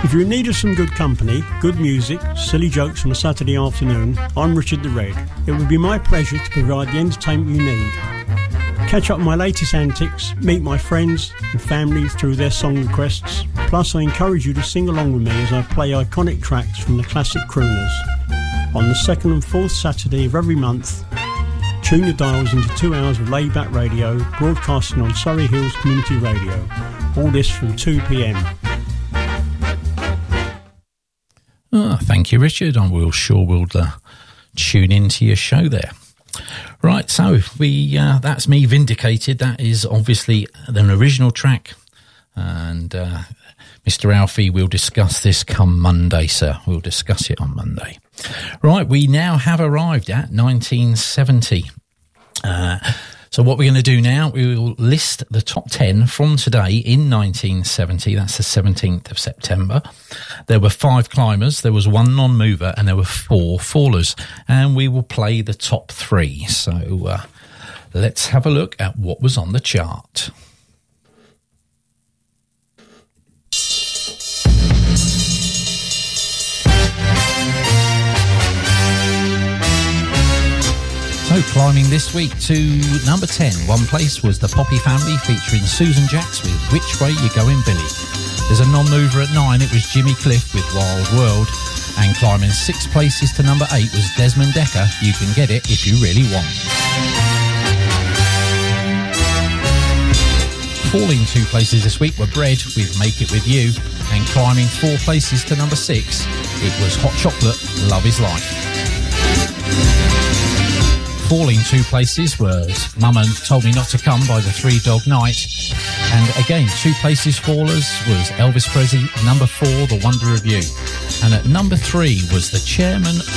If you're in need of some good company, good music, silly jokes on a Saturday afternoon, I'm Richard the Red. It would be my pleasure to provide the entertainment you need. Catch up on my latest antics, meet my friends and family through their song requests. Plus, I encourage you to sing along with me as I play iconic tracks from the classic crooners. On the second and fourth Saturday of every month, tune your dials into 2 hours of laid-back radio, broadcasting on Surrey Hills Community Radio. All this from 2 p.m. Thank you, Richard. I will sure we'll tune into your show there. Right, so that's me vindicated. That is obviously an original track, and Mr. Alfie will discuss this come Monday, sir. We'll discuss it on Monday. Right, we now have arrived at 1970. So what we're going to do now, we will list the top 10 from today in 1970. That's the 17th of September. There were 5 climbers, there was 1 non-mover, and there were 4 fallers. And we will play the top 3. So let's have a look at what was on the chart. So climbing this week to number 10, one place was the Poppy Family featuring Susan Jacks with Which Way You Going Billy. There's a non-mover at 9, it was Jimmy Cliff with Wild World. And climbing 6 places to number 8 was Desmond Dekker, You Can Get It If You Really Want. Falling 2 places this week were Bread with Make It With You. And climbing 4 places to number 6, it was Hot Chocolate, Love Is Life. Falling 2 places was Mama Told Me Not to Come by the 3 Dog Night. And again, 2 places fallers was Elvis Presley, number 4, The Wonder of You. And at number 3 was the Chairman